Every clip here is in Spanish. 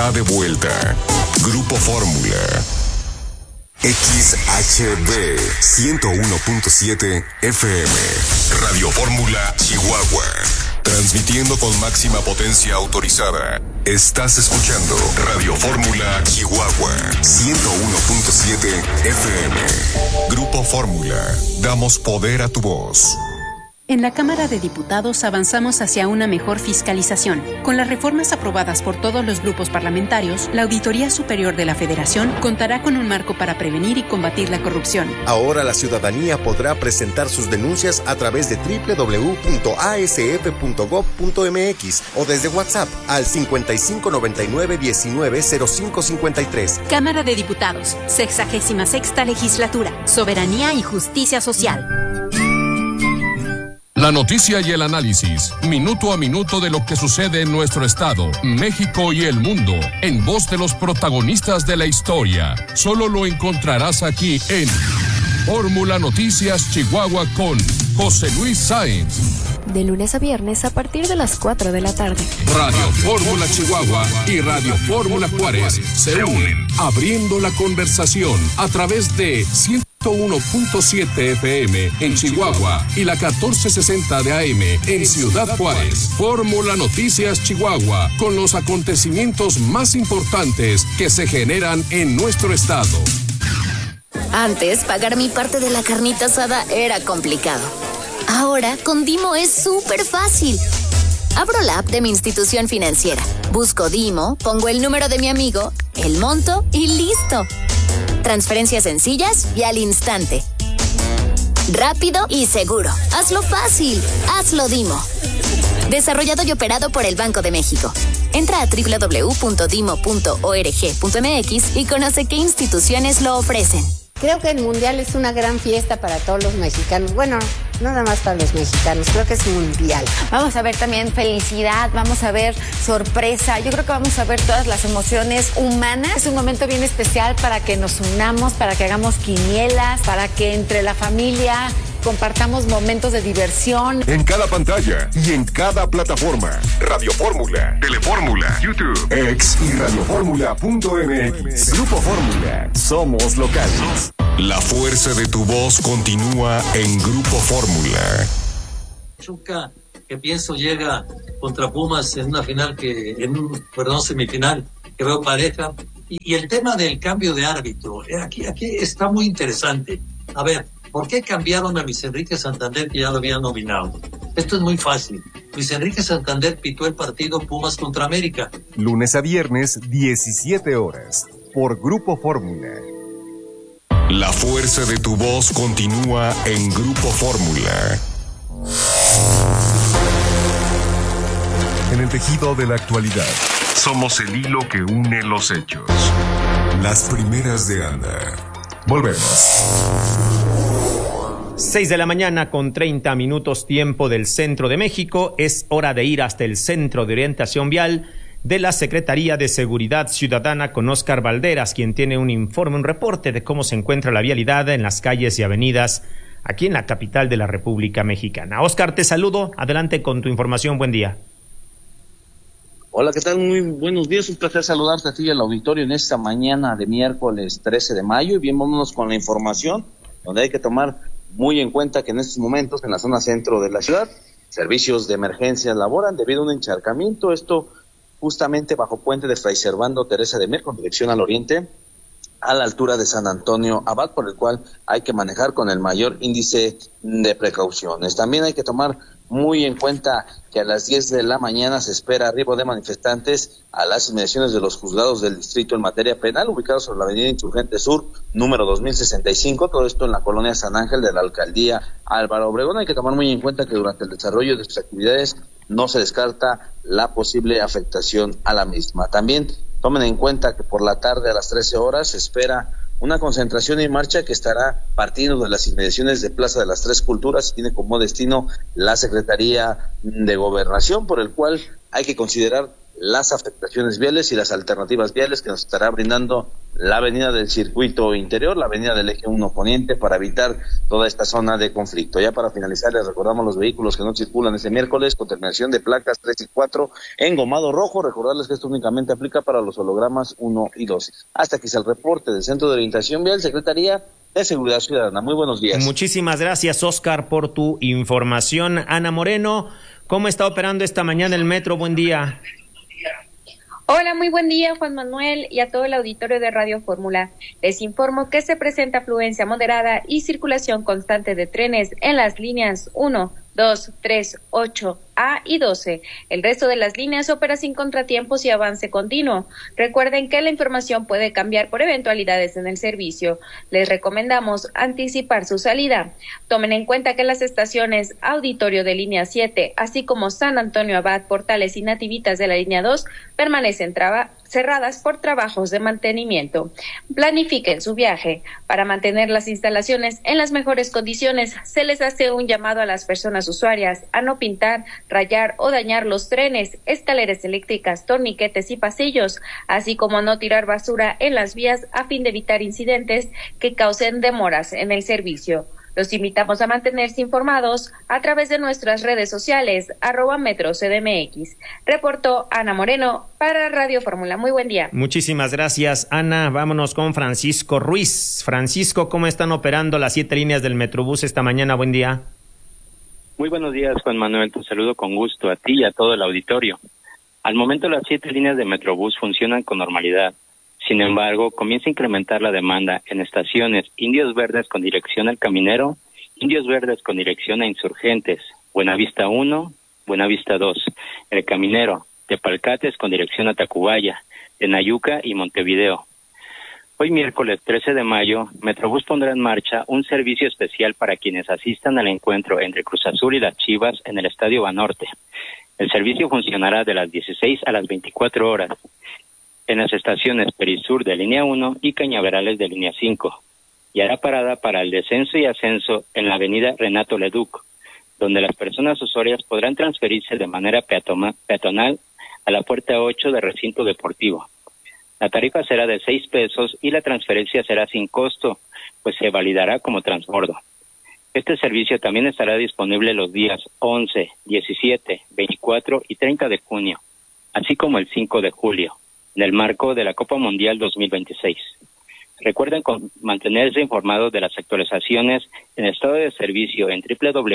está de vuelta. Grupo Fórmula. XHB 101.7 FM. Radio Fórmula Chihuahua. Transmitiendo con máxima potencia autorizada. Estás escuchando Radio Fórmula Chihuahua 101.7 FM. Grupo Fórmula. Damos poder a tu voz. En la Cámara de Diputados avanzamos hacia una mejor fiscalización. Con las reformas aprobadas por todos los grupos parlamentarios, la Auditoría Superior de la Federación contará con un marco para prevenir y combatir la corrupción. Ahora la ciudadanía podrá presentar sus denuncias a través de www.asf.gov.mx o desde WhatsApp al 5599-190553. Cámara de Diputados, 66ª Legislatura, Soberanía y Justicia Social. La noticia y el análisis, minuto a minuto de lo que sucede en nuestro estado, México y el mundo, en voz de los protagonistas de la historia. Solo lo encontrarás aquí en Fórmula Noticias Chihuahua con José Luis Sáenz. De lunes a viernes a partir de las 4 de la tarde. Radio Fórmula Chihuahua y Radio Fórmula Juárez se unen, abriendo la conversación a través de 101.7 FM en Chihuahua y la 1460 de AM en Ciudad Juárez. Fórmula Noticias Chihuahua, con los acontecimientos más importantes que se generan en nuestro estado. Antes, pagar mi parte de la carnita asada era complicado. Ahora, con Dimo es súper fácil. Abro la app de mi institución financiera, busco Dimo, pongo el número de mi amigo, el monto y listo. Transferencias sencillas y al instante. Rápido y seguro. Hazlo fácil. Hazlo Dimo. Desarrollado y operado por el Banco de México. Entra a www.dimo.org.mx y conoce qué instituciones lo ofrecen. Creo que el Mundial es una gran fiesta para todos los mexicanos. Bueno, no nada más para los mexicanos, creo que es mundial. Vamos a ver también felicidad, vamos a ver sorpresa. Yo creo que vamos a ver todas las emociones humanas. Es un momento bien especial para que nos unamos, para que hagamos quinielas, para que entre la familia compartamos momentos de diversión. En cada pantalla y en cada plataforma. Radio Fórmula, Telefórmula, YouTube, X y radioformula.mx. Grupo Fórmula. Somos locales. La fuerza de tu voz continúa en Grupo Fórmula. Pachuca, que pienso llega contra Pumas en una final semifinal, que veo pareja. Y el tema del cambio de árbitro, aquí está muy interesante. A ver, ¿por qué cambiaron a Luis Enrique Santander, que ya lo habían nominado? Esto es muy fácil. Luis Enrique Santander pitó el partido Pumas contra América. Lunes a viernes, 17 horas, por Grupo Fórmula. La fuerza de tu voz continúa en Grupo Fórmula. En el tejido de la actualidad, somos el hilo que une los hechos. Las primeras de Anda. Volvemos. 6 de la mañana con 30 minutos tiempo del centro de México. Es hora de ir hasta el Centro de Orientación Vial de la Secretaría de Seguridad Ciudadana con Óscar Valderas, quien tiene un informe, un reporte de cómo se encuentra la vialidad en las calles y avenidas aquí en la capital de la República Mexicana. Óscar, te saludo. Adelante con tu información. Buen día. Hola, ¿qué tal? Muy buenos días. Un placer saludarte a ti y al auditorio en esta mañana de miércoles 13 de mayo. Y bien, vámonos con la información, donde hay que tomar muy en cuenta que en estos momentos en la zona centro de la ciudad, servicios de emergencia laboran debido a un encharcamiento. Esto justamente bajo puente de Fray Servando Teresa de Mier, con dirección al oriente, a la altura de San Antonio Abad, por el cual hay que manejar con el mayor índice de precauciones. También hay que tomar muy en cuenta que a las 10 de la mañana se espera arribo de manifestantes a las inmediaciones de los juzgados del distrito en materia penal, ubicados sobre la avenida Insurgente Sur, número 2065, todo esto en la colonia San Ángel de la alcaldía Álvaro Obregón. Hay que tomar muy en cuenta que durante el desarrollo de sus actividades no se descarta la posible afectación a la misma. También tomen en cuenta que por la tarde a las 13 horas se espera una concentración en marcha que estará partiendo de las inmediaciones de Plaza de las Tres Culturas y tiene como destino la Secretaría de Gobernación, por el cual hay que considerar las afectaciones viales y las alternativas viales que nos estará brindando la avenida del Circuito Interior, la avenida del Eje 1 Poniente, para evitar toda esta zona de conflicto. Ya para finalizar, les recordamos los vehículos que no circulan este miércoles con terminación de placas 3 y 4 engomado rojo. Recordarles que esto únicamente aplica para los hologramas 1 y 2. Hasta aquí es el reporte del Centro de Orientación Vial, Secretaría de Seguridad Ciudadana. Muy buenos días. Muchísimas gracias, Oscar, por tu información. Ana Moreno, ¿cómo está operando esta mañana el metro? Buen día. Hola, muy buen día, Juan Manuel, y a todo el auditorio de Radio Fórmula. Les informo que se presenta afluencia moderada y circulación constante de trenes en las líneas 1, 2, 3, 8, A y 12. El resto de las líneas opera sin contratiempos y avance continuo. Recuerden que la información puede cambiar por eventualidades en el servicio. Les recomendamos anticipar su salida. Tomen en cuenta que las estaciones Auditorio de línea 7, así como San Antonio Abad, Portales y Nativitas de la línea 2, permanecen cerradas por trabajos de mantenimiento. Planifiquen su viaje. Para mantener las instalaciones en las mejores condiciones, se les hace un llamado a las personas usuarias a no pintar, rayar o dañar los trenes, escaleras eléctricas, torniquetes y pasillos, así como no tirar basura en las vías a fin de evitar incidentes que causen demoras en el servicio. Los invitamos a mantenerse informados a través de nuestras redes sociales, @MetroCDMX. Reportó Ana Moreno para Radio Fórmula. Muy buen día. Muchísimas gracias, Ana. Vámonos con Francisco Ruiz. Francisco, ¿cómo están operando las 7 líneas del Metrobús esta mañana? Buen día. Muy buenos días, Juan Manuel. Te saludo con gusto a ti y a todo el auditorio. Al momento las 7 líneas de Metrobús funcionan con normalidad. Sin embargo, comienza a incrementar la demanda en estaciones Indios Verdes con dirección al Caminero, Indios Verdes con dirección a Insurgentes, Buenavista 1, Buenavista 2, El Caminero, Tepalcates con dirección a Tacubaya, Tenayuca y Montevideo. Hoy miércoles 13 de mayo, Metrobús pondrá en marcha un servicio especial para quienes asistan al encuentro entre Cruz Azul y las Chivas en el Estadio Banorte. El servicio funcionará de las 16 a las 24 horas. En las estaciones Perisur de línea 1 y Cañaverales de línea 5, y hará parada para el descenso y ascenso en la avenida Renato Leduc, donde las personas usuarias podrán transferirse de manera peatonal a la puerta 8 del recinto deportivo. La tarifa será de 6 pesos y la transferencia será sin costo, pues se validará como transbordo. Este servicio también estará disponible los días 11, 17, 24 y 30 de junio, así como el 5 de julio. En el marco de la Copa Mundial 2026. Recuerden mantenerse informados de las actualizaciones en estado de servicio en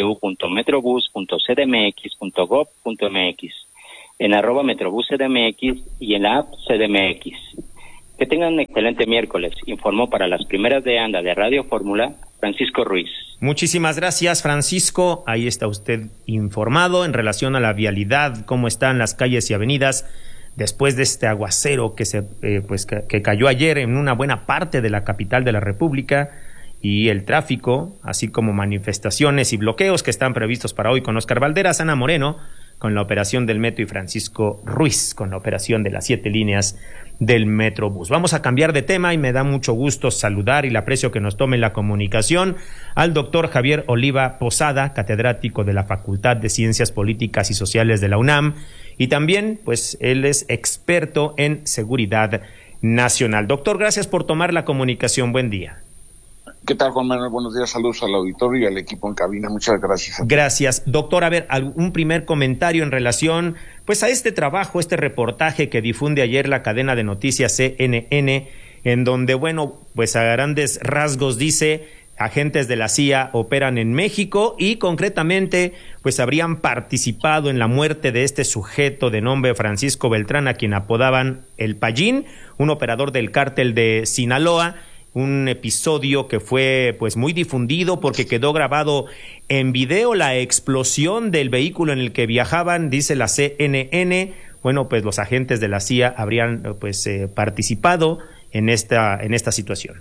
www.metrobus.cdmx.gov.mx, en @MetrobúsCDMX y en la app CDMX. Que tengan un excelente miércoles. Informó para las primeras de anda de Radio Fórmula, Francisco Ruiz. Muchísimas gracias, Francisco. Ahí está usted informado en relación a la vialidad, cómo están las calles y avenidas después de este aguacero que cayó ayer en una buena parte de la capital de la República, y el tráfico, así como manifestaciones y bloqueos que están previstos para hoy con Óscar Valderas, Ana Moreno con la operación del metro y Francisco Ruiz con la operación de las 7 líneas del Metrobús. Vamos a cambiar de tema y me da mucho gusto saludar y le aprecio que nos tome la comunicación al doctor Javier Oliva Posada, catedrático de la Facultad de Ciencias Políticas y Sociales de la UNAM, y también pues él es experto en seguridad nacional. Doctor, gracias por tomar la comunicación. Buen día. ¿Qué tal, Juan Manuel? Buenos días, saludos al auditorio y al equipo en cabina. Muchas gracias. Gracias. Doctor, a ver, un primer comentario en relación pues a este trabajo, este reportaje que difunde ayer la cadena de noticias CNN, en donde, bueno, pues a grandes rasgos dice: agentes de la CIA operan en México y concretamente pues habrían participado en la muerte de este sujeto de nombre Francisco Beltrán, a quien apodaban el Payín, un operador del cártel de Sinaloa. Un episodio que fue pues muy difundido porque quedó grabado en video la explosión del vehículo en el que viajaban, dice la CNN. Bueno, pues los agentes de la CIA habrían pues participado en esta situación.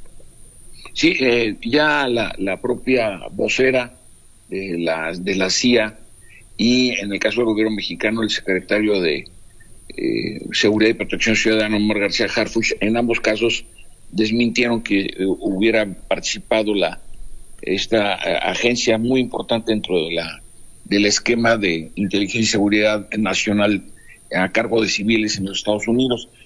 Sí, ya la propia vocera de la CIA y en el caso del gobierno mexicano el secretario de Seguridad y Protección Ciudadana, Omar García Harfuch, en ambos casos desmintieron que hubiera participado esta agencia muy importante dentro del esquema de inteligencia y seguridad nacional a cargo de civiles en los Estados Unidos.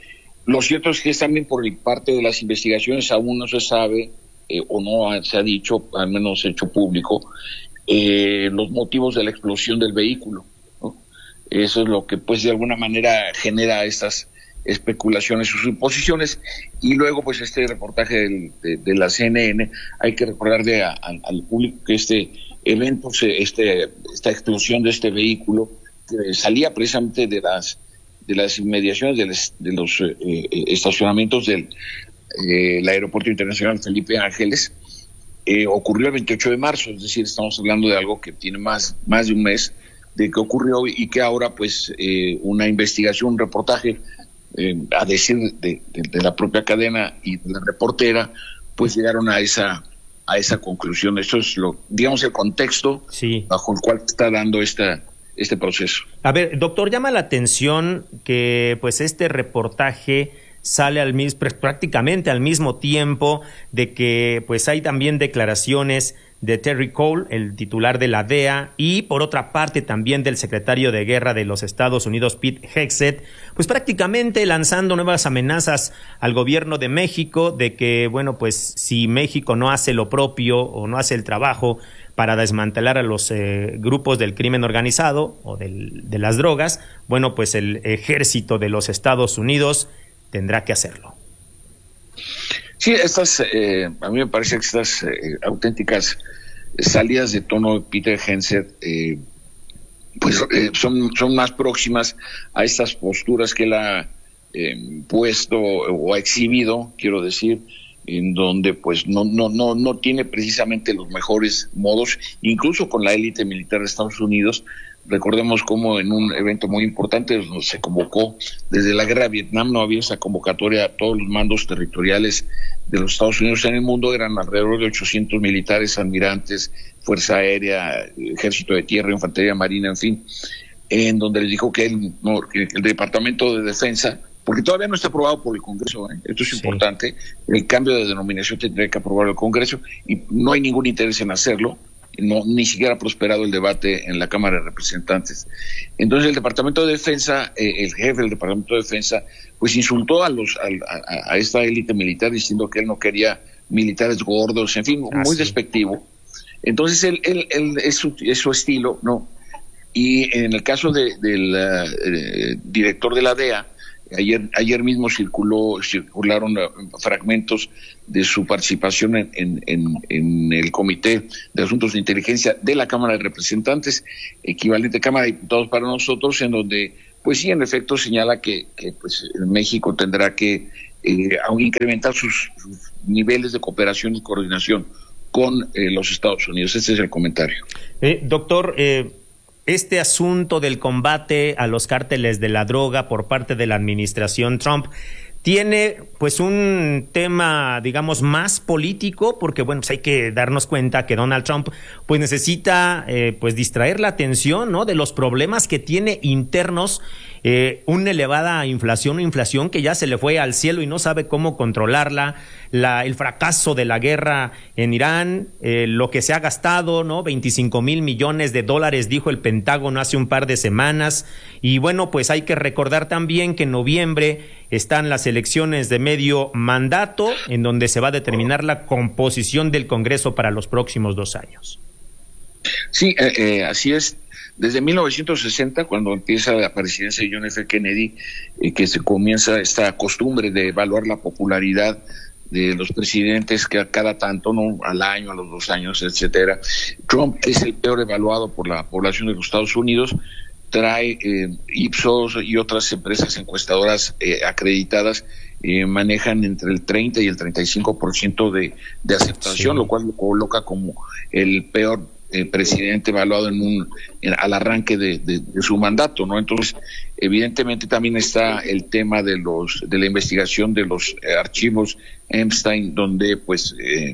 Lo cierto es que también por parte de las investigaciones aún no se sabe, o no se ha dicho, al menos hecho público, los motivos de la explosión del vehículo, ¿no? Eso es lo que pues de alguna manera genera estas especulaciones o suposiciones. Y luego pues este reportaje de la CNN, hay que recordarle al público que este evento, esta explosión de este vehículo que salía precisamente de las inmediaciones de los estacionamientos del aeropuerto internacional Felipe Ángeles, ocurrió el 28 de marzo, es decir, estamos hablando de algo que tiene más de un mes de que ocurrió, y que ahora pues una investigación, un reportaje, a decir de la propia cadena y de la reportera, pues llegaron a esa conclusión. Esto es digamos, el contexto bajo el cual está dando este proceso. A ver, doctor, llama la atención que pues este reportaje sale prácticamente al mismo tiempo de que pues hay también declaraciones de Terry Cole, el titular de la DEA, y por otra parte también del secretario de Guerra de los Estados Unidos, Pete Hegseth, pues prácticamente lanzando nuevas amenazas al gobierno de México de que, bueno, pues si México no hace lo propio o no hace el trabajo para desmantelar a los grupos del crimen organizado o de las drogas, bueno, pues el ejército de los Estados Unidos tendrá que hacerlo. Sí, a mí me parece que estas auténticas salidas de tono de Peter Hegseth son más próximas a estas posturas que él ha puesto o ha exhibido, quiero decir, en donde pues no tiene precisamente los mejores modos, incluso con la élite militar de Estados Unidos. Recordemos cómo en un evento muy importante se convocó desde la guerra de Vietnam, no había esa convocatoria a todos los mandos territoriales de los Estados Unidos en el mundo, eran alrededor de 800 militares, almirantes, Fuerza Aérea, Ejército de Tierra, Infantería Marina, en fin, en donde les dijo que el Departamento de Defensa, porque todavía no está aprobado por el Congreso, esto es importante, el cambio de denominación tendría que aprobar el Congreso y no hay ningún interés en hacerlo. Ni siquiera ha prosperado el debate en la Cámara de Representantes. Entonces el Departamento de Defensa, el jefe del Departamento de Defensa, pues insultó a esta élite militar diciendo que él no quería militares gordos, en fin, muy despectivo. Entonces él es su estilo, ¿no? Y en el caso del director de la DEA, ayer mismo circularon fragmentos de su participación en el Comité de Asuntos de Inteligencia de la Cámara de Representantes, equivalente a Cámara de Diputados para nosotros, en donde, pues sí, en efecto señala que pues México tendrá que incrementar sus niveles de cooperación y coordinación con los Estados Unidos. Este es el comentario. Doctor, este asunto del combate a los cárteles de la droga por parte de la administración Trump tiene pues un tema, digamos, más político, porque bueno, pues hay que darnos cuenta que Donald Trump pues necesita pues distraer la atención, ¿no?, de los problemas que tiene internos, una elevada inflación que ya se le fue al cielo y no sabe cómo controlarla, el fracaso de la guerra en Irán, lo que se ha gastado, ¿no? 25,000 millones de dólares, dijo el Pentágono hace un par de semanas. Y bueno, pues hay que recordar también que en noviembre están las elecciones de medio mandato, en donde se va a determinar la composición del Congreso para los próximos 2 años. Sí, así es. Desde 1960, cuando empieza la presidencia de John F. Kennedy, que se comienza esta costumbre de evaluar la popularidad de los presidentes que a cada tanto, ¿no?, al año, a los 2 años, etcétera. Trump es el peor evaluado por la población de los Estados Unidos. Trae Ipsos y otras empresas encuestadoras acreditadas manejan entre el 30 y el 35% de aceptación, lo cual lo coloca como el peor presidente evaluado al arranque de su mandato, ¿no? Entonces, evidentemente también está el tema de la investigación de los archivos Epstein, donde pues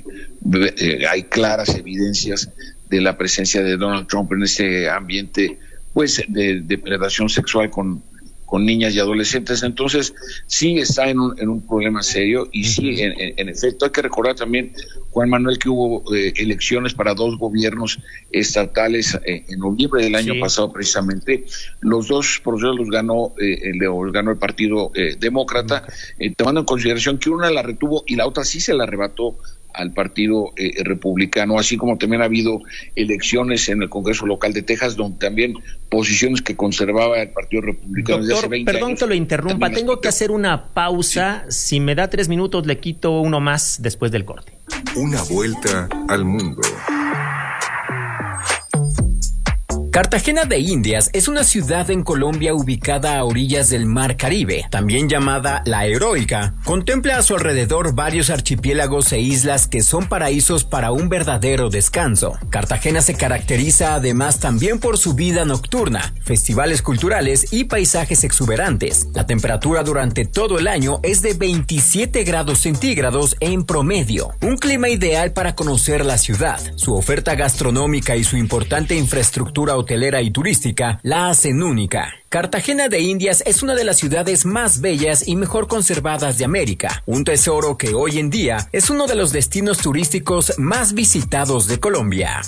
hay claras evidencias de la presencia de Donald Trump en este ambiente pues de depredación sexual con niñas y adolescentes. Entonces sí está en un problema serio y sí, en efecto, hay que recordar también, Juan Manuel, que hubo elecciones para 2 gobiernos estatales en noviembre del año pasado precisamente. Los 2 procesos los ganó el Partido Demócrata, tomando en consideración que una la retuvo y la otra sí se la arrebató al Partido Republicano, así como también ha habido elecciones en el Congreso local de Texas, donde también posiciones que conservaba el Partido Republicano. Doctor, desde hace 20 perdón años, que lo interrumpa, tengo que hacer una pausa. Sí. Si me da 3 minutos, le quito uno más después del corte. Una vuelta al mundo. Cartagena de Indias es una ciudad en Colombia ubicada a orillas del Mar Caribe, también llamada La Heroica. Contempla a su alrededor varios archipiélagos e islas que son paraísos para un verdadero descanso. Cartagena se caracteriza además también por su vida nocturna, festivales culturales y paisajes exuberantes. La temperatura durante todo el año es de 27 grados centígrados en promedio. Un clima ideal para conocer la ciudad. Su oferta gastronómica y su importante infraestructura hotelera y turística la hacen única. Cartagena de Indias es una de las ciudades más bellas y mejor conservadas de América, un tesoro que hoy en día es uno de los destinos turísticos más visitados de Colombia.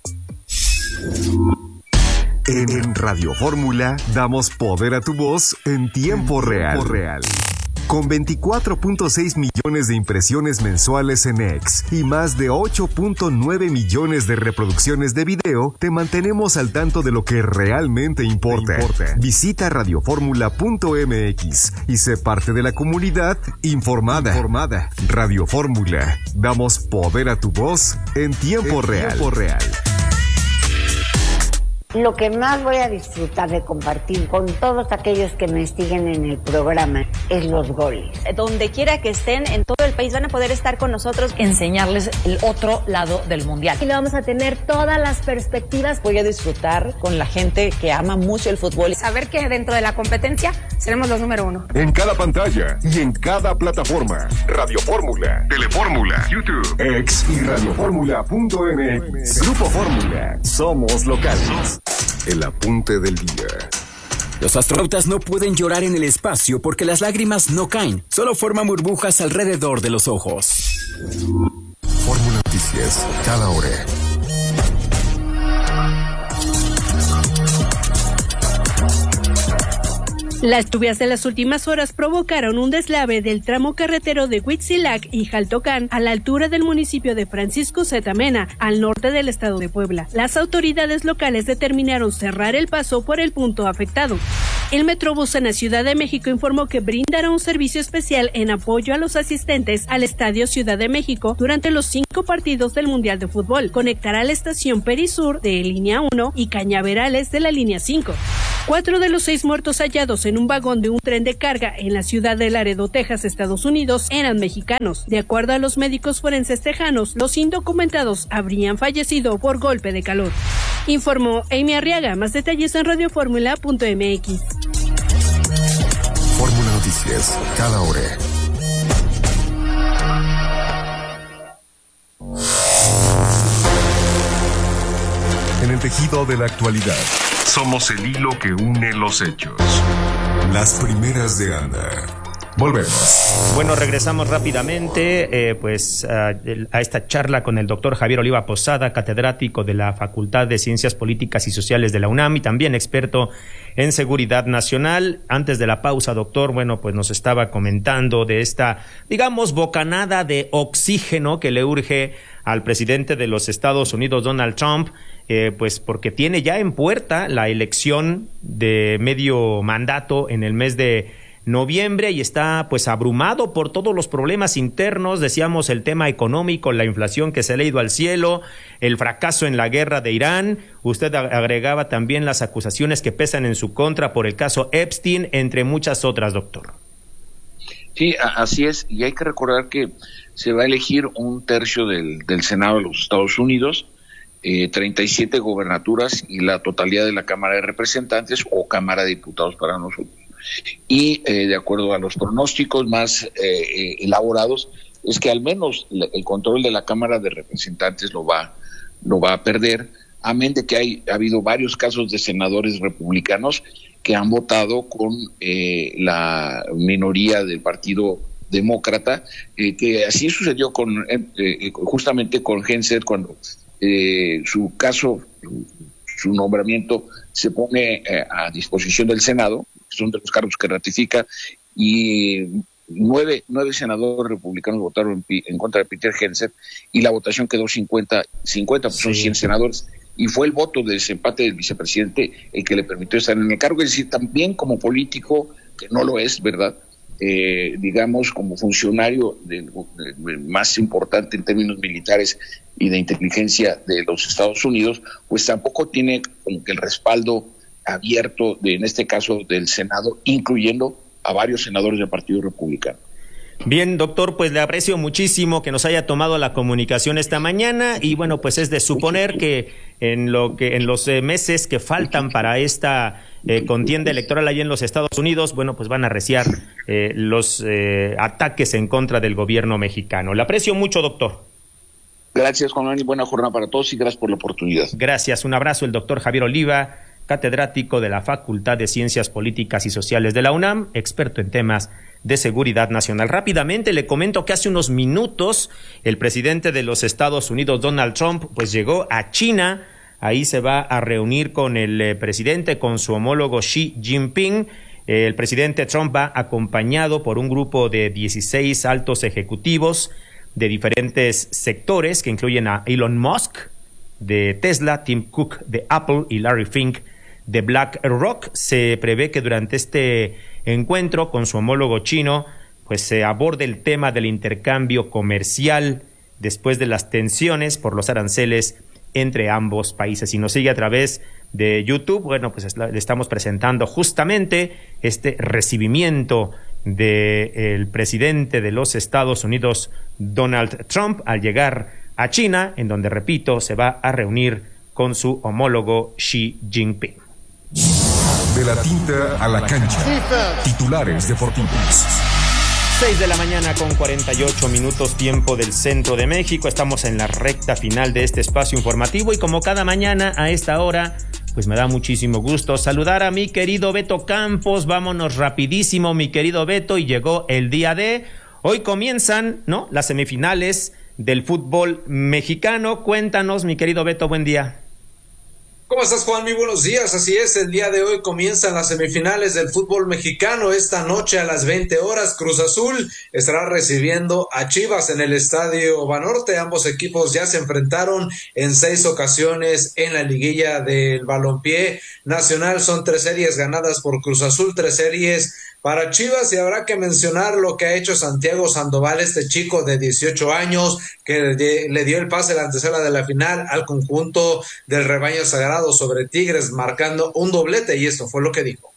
En Radio Fórmula damos poder a tu voz en tiempo real. Con 24.6 millones de impresiones mensuales en X y más de 8.9 millones de reproducciones de video, te mantenemos al tanto de lo que realmente importa. Visita radioformula.mx y sé parte de la comunidad informada. Radio Fórmula. Damos poder a tu voz en tiempo real. Lo que más voy a disfrutar de compartir con todos aquellos que me siguen en el programa es los goles. Donde quiera que estén en todo el país van a poder estar con nosotros, enseñarles el otro lado del mundial. Y le vamos a tener todas las perspectivas. Voy a disfrutar con la gente que ama mucho el fútbol. Saber que dentro de la competencia seremos los número 1. En cada pantalla y en cada plataforma. Radio Fórmula, Telefórmula, YouTube, X y radioformula.mx. Grupo Fórmula. Somos locales. El apunte del día. Los astronautas no pueden llorar en el espacio porque las lágrimas no caen, solo forman burbujas alrededor de los ojos. Fórmula Noticias, cada hora. Las lluvias de las últimas horas provocaron un deslave del tramo carretero de Huitzilac y Jaltocán a la altura del municipio de Francisco Zetamena, al norte del estado de Puebla. Las autoridades locales determinaron cerrar el paso por el punto afectado. El Metrobús en la Ciudad de México informó que brindará un servicio especial en apoyo a los asistentes al Estadio Ciudad de México durante los 5 partidos del Mundial de Fútbol. Conectará la estación Perisur de línea 1 y Cañaverales de la línea 5. 4 de los 6 muertos hallados en un vagón de un tren de carga en la ciudad de Laredo, Texas, Estados Unidos, eran mexicanos. De acuerdo a los médicos forenses tejanos, los indocumentados habrían fallecido por golpe de calor. Informó Amy Arriaga. Más detalles en radioformula.mx. Fórmula Noticias, cada hora. En el tejido de la actualidad, somos el hilo que une los hechos. Las primeras de Ana. Volvemos. Bueno, regresamos rápidamente a esta charla con el doctor Javier Oliva Posada, catedrático de la Facultad de Ciencias Políticas y Sociales de la UNAM y también experto en seguridad nacional. Antes de la pausa, doctor, pues nos estaba comentando de esta, digamos, bocanada de oxígeno que le urge al presidente de los Estados Unidos, Donald Trump, porque tiene ya en puerta la elección de medio mandato en el mes de noviembre y está abrumado por todos los problemas internos. Decíamos el tema económico, la inflación que se le ha ido al cielo, el fracaso en la guerra de Irán. Usted agregaba también las acusaciones que pesan en su contra por el caso Epstein, entre muchas otras, doctor. Sí, así es, y hay que recordar que se va a elegir 1/3 del Senado de los Estados Unidos, 37 gobernaturas y la totalidad de la Cámara de Representantes o Cámara de Diputados para nosotros. Y de acuerdo a los pronósticos más elaborados, es que al menos el control de la Cámara de Representantes lo va a perder, amén de que ha habido varios casos de senadores republicanos que han votado con la minoría del Partido Demócrata, que así sucedió justamente con Henseth cuando su nombramiento se pone a disposición del Senado, son de los cargos que ratifica, y nueve senadores republicanos votaron en contra de Peter Henseth, y la votación quedó 50, pues son 100 senadores, y fue el voto de desempate del vicepresidente el que le permitió estar en el cargo. Es decir, también como político, que no lo es, ¿verdad?, digamos, como funcionario más importante en términos militares y de inteligencia de los Estados Unidos, pues tampoco tiene como que el respaldo abierto, en este caso, del Senado, incluyendo a varios senadores del Partido Republicano. Bien, doctor, pues le aprecio muchísimo que nos haya tomado la comunicación esta mañana, y bueno, pues es de suponer que en los meses que faltan para esta contienda electoral allá en los Estados Unidos, bueno, pues van a arreciar los ataques en contra del gobierno mexicano. Le aprecio mucho, doctor. Gracias, Juan Manuel, y buena jornada para todos, y gracias por la oportunidad. Gracias, un abrazo. El doctor Javier Oliva, catedrático de la Facultad de Ciencias Políticas y Sociales de la UNAM, experto en temas de seguridad nacional. Rápidamente le comento que hace unos minutos el presidente de los Estados Unidos, Donald Trump, pues llegó a China. Ahí se va a reunir con el presidente, con su homólogo Xi Jinping. El presidente Trump va acompañado por un grupo de 16 altos ejecutivos de diferentes sectores, que incluyen a Elon Musk de Tesla, Tim Cook de Apple y Larry Fink de BlackRock. Se prevé que durante este encuentro con su homólogo chino, pues se aborde el tema del intercambio comercial después de las tensiones por los aranceles entre ambos países. Si nos sigue a través de YouTube, bueno, pues le estamos presentando justamente este recibimiento del presidente de los Estados Unidos, Donald Trump, al llegar a China, en donde, repito, se va a reunir con su homólogo Xi Jinping. De la tinta a la cancha. Titulares deportivos. 6 de la mañana con 48 minutos, tiempo del centro de México. Estamos en la recta final de este espacio informativo, y como cada mañana a esta hora, pues me da muchísimo gusto saludar a mi querido Beto Campos. Vámonos rapidísimo, mi querido Beto, y llegó el día de hoy. Comienzan, ¿no?, las semifinales del fútbol mexicano. Cuéntanos, mi querido Beto, buen día. ¿Cómo estás, Juan? Muy buenos días. Así es, el día de hoy comienzan las semifinales del fútbol mexicano. Esta noche a las 20 horas, Cruz Azul estará recibiendo a Chivas en el Estadio Banorte. Ambos equipos ya se enfrentaron en 6 ocasiones en la liguilla del balompié nacional. Son 3 series ganadas por Cruz Azul, 3 series para Chivas, y habrá que mencionar lo que ha hecho Santiago Sandoval, este chico de 18 años que le dio el pase a la antesala de la final al conjunto del Rebaño Sagrado sobre Tigres, marcando un doblete, y esto fue lo que dijo.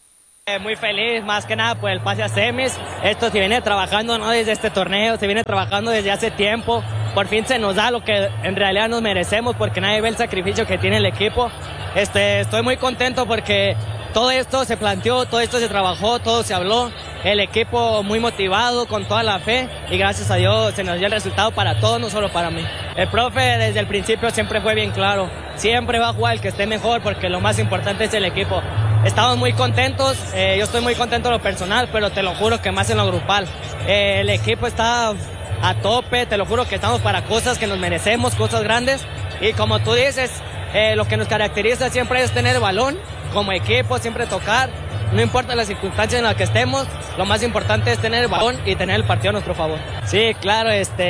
Muy feliz, más que nada por el pase a semis. Esto se viene trabajando, no desde este torneo, se viene trabajando desde hace tiempo. Por fin se nos da lo que en realidad nos merecemos, porque nadie ve el sacrificio que tiene el equipo. Estoy muy contento porque todo esto se planteó, todo esto se trabajó, todo se habló. El equipo muy motivado, con toda la fe, y gracias a Dios se nos dio el resultado para todos, no solo para mí. El profe desde el principio siempre fue bien claro, siempre va a jugar el que esté mejor, porque lo más importante es el equipo. Estamos muy contentos, yo estoy muy contento en lo personal, pero te lo juro que más en lo grupal. El equipo está a tope, te lo juro que estamos para cosas que nos merecemos, cosas grandes, y como tú dices, lo que nos caracteriza siempre es tener el balón, como equipo, siempre tocar, no importa las circunstancias en las que estemos, lo más importante es tener el balón y tener el partido a nuestro favor. Sí, claro,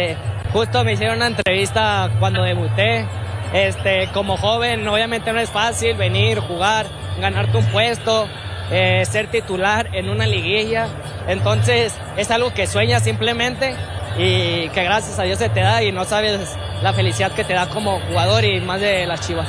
justo me hicieron una entrevista cuando debuté, como joven, obviamente no es fácil venir, jugar, ganarte un puesto, ser titular en una liguilla, entonces es algo que sueñas simplemente y que gracias a Dios se te da, y no sabes la felicidad que te da como jugador y más de las Chivas.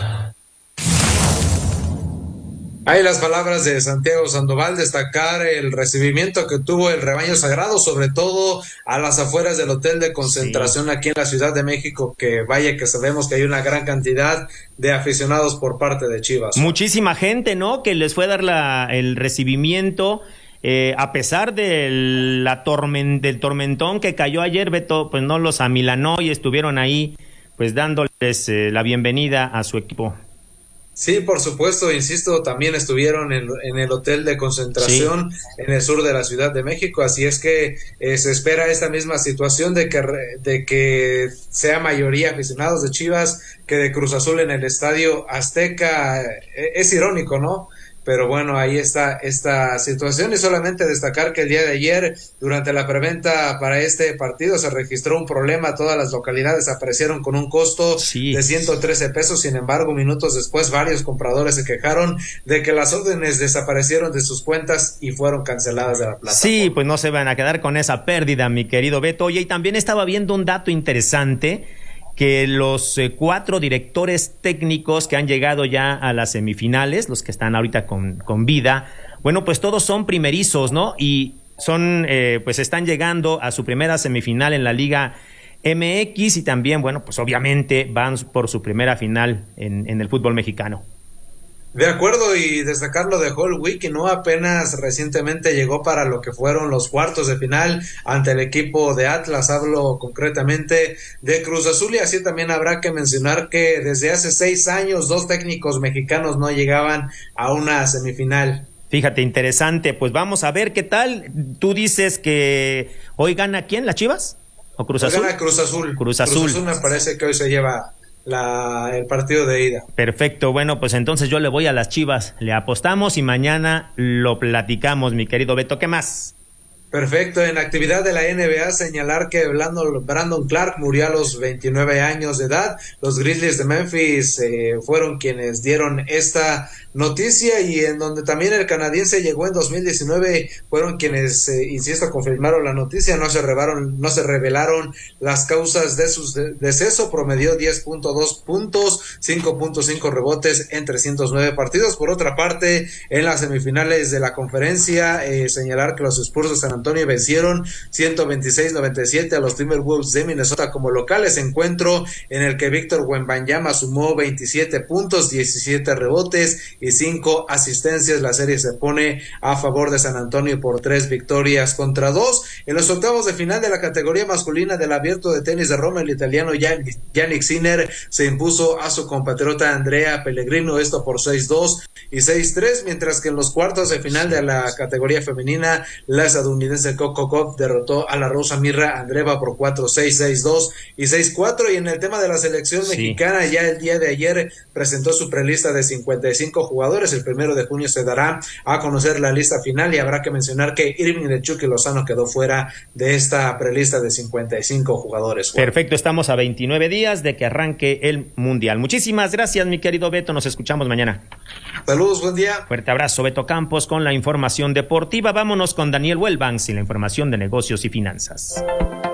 Hay las palabras de Santiago Sandoval, destacar el recibimiento que tuvo el Rebaño Sagrado, sobre todo a las afueras del hotel de concentración aquí en la Ciudad de México, que vaya que sabemos que hay una gran cantidad de aficionados por parte de Chivas. Muchísima gente, ¿no?, que les fue a dar el recibimiento, a pesar del tormentón que cayó ayer. Beto, pues no los amilanó y estuvieron ahí, pues dándoles la bienvenida a su equipo. Sí, por supuesto, insisto, también estuvieron en el hotel de concentración en el sur de la Ciudad de México, así es que se espera esta misma situación de que sea mayoría aficionados de Chivas que de Cruz Azul en el Estadio Azteca. Es irónico, ¿no? Pero bueno, ahí está esta situación, y solamente destacar que el día de ayer, durante la preventa para este partido, se registró un problema. Todas las localidades aparecieron con un costo de 113 pesos. Sin embargo, minutos después, varios compradores se quejaron de que las órdenes desaparecieron de sus cuentas y fueron canceladas de la plataforma. Sí, pues no se van a quedar con esa pérdida, mi querido Beto. Oye, y también estaba viendo un dato interesante, que los 4 directores técnicos que han llegado ya a las semifinales, los que están ahorita con vida, bueno, pues todos son primerizos, ¿no? Y son, pues están llegando a su primera semifinal en la Liga MX, y también, bueno, pues obviamente van por su primera final en el fútbol mexicano. De acuerdo, y destacar lo de Hall Wiki, ¿no? Apenas recientemente llegó para lo que fueron los cuartos de final ante el equipo de Atlas. Hablo concretamente de Cruz Azul, y así también habrá que mencionar que desde hace 6 años 2 técnicos mexicanos no llegaban a una semifinal. Fíjate, interesante. Pues vamos a ver qué tal. Tú dices que hoy gana ¿quién? ¿Las Chivas? ¿O Cruz Azul? Gana Cruz Azul. Cruz Azul. Cruz Azul me parece que hoy se lleva el partido de ida. Perfecto, bueno, pues entonces yo le voy a las Chivas, le apostamos y mañana lo platicamos, mi querido Beto. ¿Qué más? Perfecto, en actividad de la NBA, señalar que Brandon Clark murió a los 29 años de edad. Los Grizzlies de Memphis fueron quienes dieron esta noticia, y en donde también el canadiense llegó en 2019, fueron quienes, insisto, confirmaron la noticia. No se revelaron las causas de su deceso. Promedió 10.2 puntos, 5.5 rebotes en 309 partidos. Por otra parte, en las semifinales de la conferencia, señalar que los Spurs de San Antonio vencieron 126-97 a los Timberwolves de Minnesota como locales, encuentro en el que Víctor Wembanyama sumó 27 puntos, 17 rebotes y 5 asistencias. La serie se pone a favor de San Antonio por 3-2. En los octavos de final de la categoría masculina del Abierto de Tenis de Roma, el italiano Jannik Sinner se impuso a su compatriota Andrea Pellegrino, esto por 6-2 y 6-3, mientras que en los cuartos de final de la categoría femenina, la estadounidense Coco Gauff derrotó a la rusa Mirra Andreeva por 4-6, 6-2 y 6-4. Y en el tema de la selección mexicana, ya el día de ayer presentó su prelista de 55 jugadores. El 1 de junio se dará a conocer la lista final, y habrá que mencionar que Irving El Chucky Lozano quedó fuera de esta prelista de 55 jugadores. Perfecto, estamos a 29 días de que arranque el Mundial. Muchísimas gracias, mi querido Beto, nos escuchamos mañana. Saludos, buen día. Fuerte abrazo, Beto Campos, con la información deportiva. Vámonos con Daniel Wellbanks y la información de negocios y finanzas.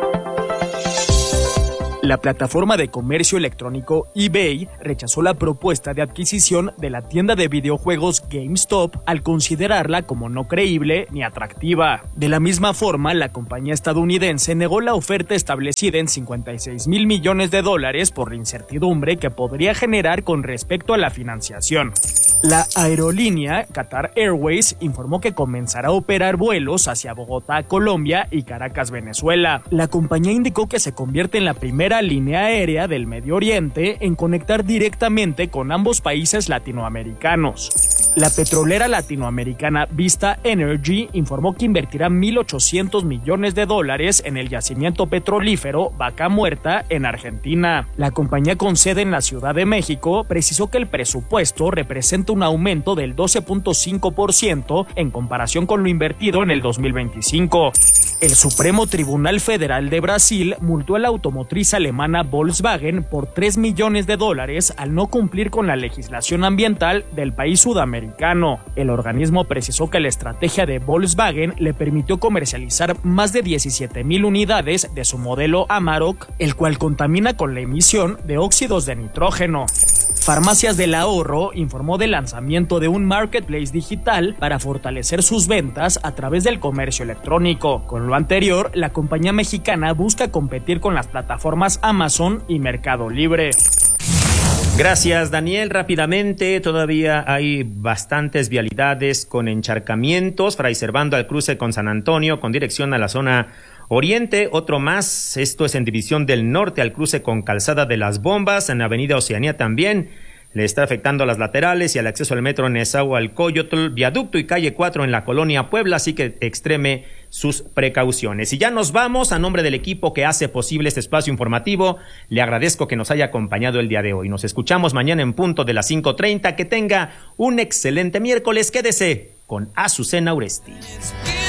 La plataforma de comercio electrónico eBay rechazó la propuesta de adquisición de la tienda de videojuegos GameStop al considerarla como no creíble ni atractiva. De la misma forma, la compañía estadounidense negó la oferta establecida en $56 mil millones por la incertidumbre que podría generar con respecto a la financiación. La aerolínea Qatar Airways informó que comenzará a operar vuelos hacia Bogotá, Colombia y Caracas, Venezuela. La compañía indicó que se convierte en la primera línea aérea del Medio Oriente en conectar directamente con ambos países latinoamericanos. La petrolera latinoamericana Vista Energy informó que invertirá $1.800 millones en el yacimiento petrolífero Vaca Muerta en Argentina. La compañía con sede en la Ciudad de México precisó que el presupuesto representa un aumento del 12.5% en comparación con lo invertido en el 2025. El Supremo Tribunal Federal de Brasil multó a la automotriz alemana Volkswagen por $3 millones al no cumplir con la legislación ambiental del país sudamericano. El organismo precisó que la estrategia de Volkswagen le permitió comercializar más de 17,000 unidades de su modelo Amarok, el cual contamina con la emisión de óxidos de nitrógeno. Farmacias del Ahorro informó del lanzamiento de un marketplace digital para fortalecer sus ventas a través del comercio electrónico. Con lo anterior, la compañía mexicana busca competir con las plataformas Amazon y Mercado Libre. Gracias, Daniel. Rápidamente, todavía hay bastantes vialidades con encharcamientos. Fray Servando al cruce con San Antonio, con dirección a la zona oriente. Otro más, esto es en División del Norte, al cruce con Calzada de las Bombas, en Avenida Oceanía también. le está afectando a las laterales y al acceso al metro Nezahualcóyotl, Viaducto y calle 4 en la colonia Puebla, así que extreme sus precauciones. Y ya nos vamos. A nombre del equipo que hace posible este espacio informativo, le agradezco que nos haya acompañado el día de hoy. Nos escuchamos mañana en punto de las 5:30. Que tenga un excelente miércoles. Quédese con Azucena Uresti.